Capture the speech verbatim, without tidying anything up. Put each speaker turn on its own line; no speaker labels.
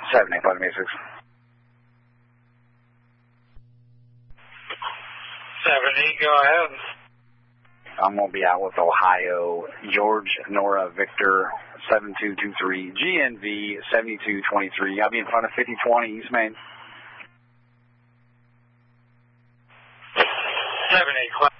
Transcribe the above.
seven eight, five eight six.
seven eight, go ahead.
I'm going to be out with Ohio, George, Nora, Victor, seven two two three, G N V, seventy-two twenty-three. I'll be in front of fifty twenty, East Main.
seven eight,